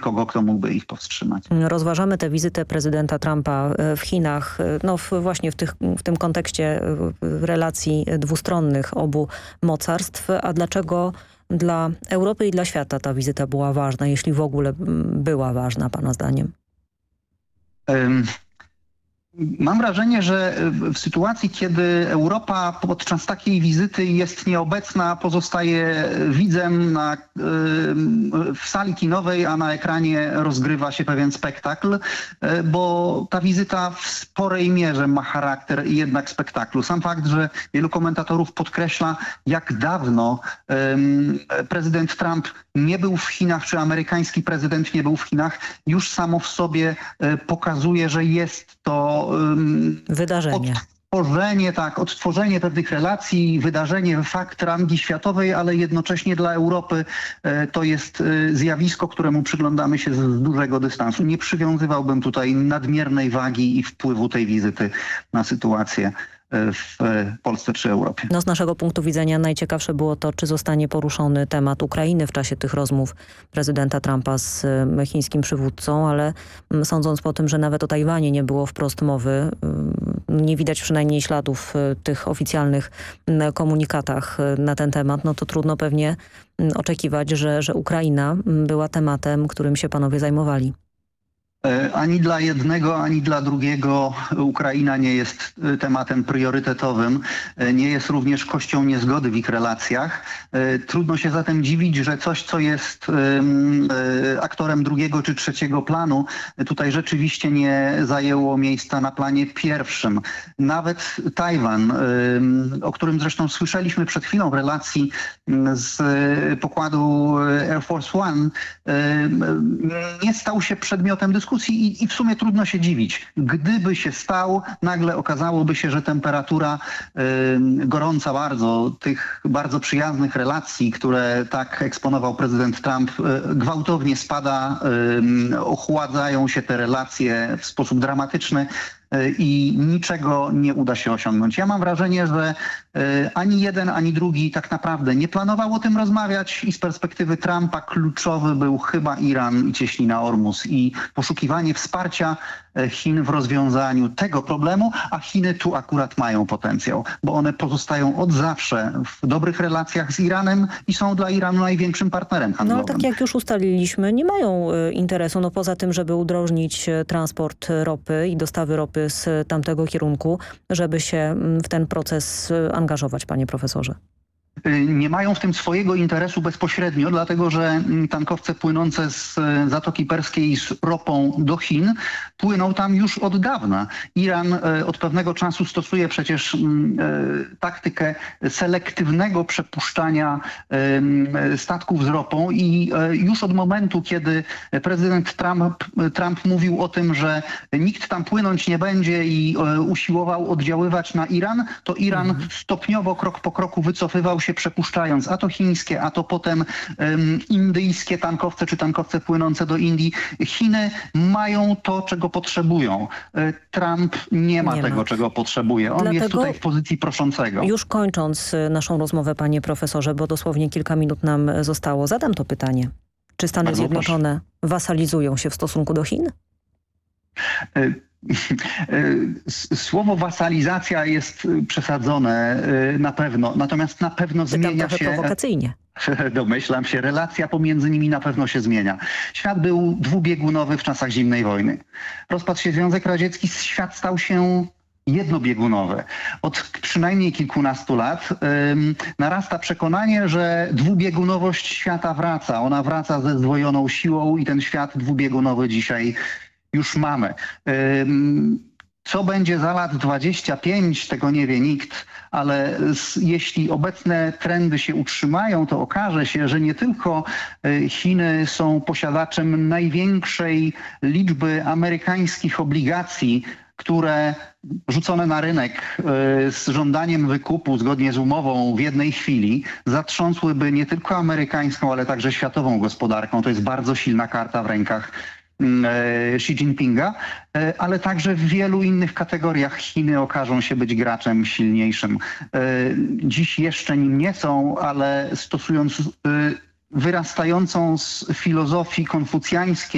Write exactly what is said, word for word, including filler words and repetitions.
nikogo, kto mógłby ich powstrzymać. Rozważamy tę wizytę prezydenta Trumpa w Chinach, no w, właśnie w, tych, w tym kontekście relacji dwustronnych obu mocarstw. A dlaczego dla Europy i dla świata ta wizyta była ważna, jeśli w ogóle była ważna, pana zdaniem? Um. Mam wrażenie, że w sytuacji, kiedy Europa podczas takiej wizyty jest nieobecna, pozostaje widzem na, w sali kinowej, a na ekranie rozgrywa się pewien spektakl, bo ta wizyta w sporej mierze ma charakter jednak spektaklu. Sam fakt, że wielu komentatorów podkreśla, jak dawno prezydent Trump nie był w Chinach, czy amerykański prezydent nie był w Chinach, już samo w sobie pokazuje, że jest to wydarzenie. Odtworzenie, tak, odtworzenie pewnych relacji, wydarzenie, fakt rangi światowej, ale jednocześnie dla Europy to jest zjawisko, któremu przyglądamy się z dużego dystansu. Nie przywiązywałbym tutaj nadmiernej wagi i wpływu tej wizyty na sytuację w Polsce czy Europie. No z naszego punktu widzenia najciekawsze było to, czy zostanie poruszony temat Ukrainy w czasie tych rozmów prezydenta Trumpa z chińskim przywódcą, ale sądząc po tym, że nawet o Tajwanie nie było wprost mowy, nie widać przynajmniej śladów w tych oficjalnych komunikatach na ten temat, no to trudno pewnie oczekiwać, że, że Ukraina była tematem, którym się panowie zajmowali. Ani dla jednego, ani dla drugiego Ukraina nie jest tematem priorytetowym. Nie jest również kością niezgody w ich relacjach. Trudno się zatem dziwić, że coś, co jest aktorem drugiego czy trzeciego planu, tutaj rzeczywiście nie zajęło miejsca na planie pierwszym. Nawet Tajwan, o którym zresztą słyszeliśmy przed chwilą w relacji z pokładu Air Force One, nie stał się przedmiotem dyskusji. I, I w sumie trudno się dziwić. Gdyby się stał, nagle okazałoby się, że temperatura y, gorąca bardzo tych bardzo przyjaznych relacji, które tak eksponował prezydent Trump, y, gwałtownie spada, y, ochładzają się te relacje w sposób dramatyczny i niczego nie uda się osiągnąć. Ja mam wrażenie, że ani jeden, ani drugi tak naprawdę nie planował o tym rozmawiać i z perspektywy Trumpa kluczowy był chyba Iran i cieśnina Ormus i poszukiwanie wsparcia Chin w rozwiązaniu tego problemu, a Chiny tu akurat mają potencjał, bo one pozostają od zawsze w dobrych relacjach z Iranem i są dla Iranu największym partnerem handlowym. No ale tak jak już ustaliliśmy, nie mają interesu, no poza tym, żeby udrożnić transport ropy i dostawy ropy z tamtego kierunku, żeby się w ten proces angażować, panie profesorze. Nie mają w tym swojego interesu bezpośrednio, dlatego że tankowce płynące z Zatoki Perskiej z ropą do Chin płyną tam już od dawna. Iran od pewnego czasu stosuje przecież taktykę selektywnego przepuszczania statków z ropą i już od momentu, kiedy prezydent Trump, Trump mówił o tym, że nikt tam płynąć nie będzie i usiłował oddziaływać na Iran, to Iran mhm. stopniowo, krok po kroku wycofywał się, przepuszczając a to chińskie, a to potem um, indyjskie tankowce czy tankowce płynące do Indii. Chiny mają to, czego potrzebują. Trump nie ma nie tego, ma. czego potrzebuje. On Dlatego jest tutaj w pozycji proszącego. Już kończąc naszą rozmowę, panie profesorze, bo dosłownie kilka minut nam zostało, zadam to pytanie. Czy Stany Bardzo Zjednoczone proszę. wasalizują się w stosunku do Chin? Słowo wasalizacja jest przesadzone na pewno, natomiast na pewno Pytam zmienia trochę się... prowokacyjnie. Domyślam się, relacja pomiędzy nimi na pewno się zmienia. Świat był dwubiegunowy w czasach zimnej wojny. Rozpadł się Związek Radziecki, świat stał się jednobiegunowy. Od przynajmniej kilkunastu lat ym, narasta przekonanie, że dwubiegunowość świata wraca. Ona wraca ze zdwojoną siłą i ten świat dwubiegunowy dzisiaj już mamy. Co będzie za lat dwadzieścia pięć, tego nie wie nikt, ale jeśli obecne trendy się utrzymają, to okaże się, że nie tylko Chiny są posiadaczem największej liczby amerykańskich obligacji, które rzucone na rynek z żądaniem wykupu zgodnie z umową w jednej chwili zatrząsłyby nie tylko amerykańską, ale także światową gospodarką. To jest bardzo silna karta w rękach Xi Jinpinga, ale także w wielu innych kategoriach Chiny okażą się być graczem silniejszym. Dziś jeszcze nim nie są, ale stosując wyrastającą z filozofii konfucjańskiej